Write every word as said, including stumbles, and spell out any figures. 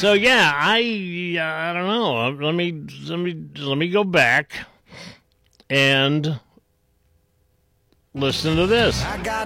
So yeah, I I don't know. Let me let me let me go back and listen to this.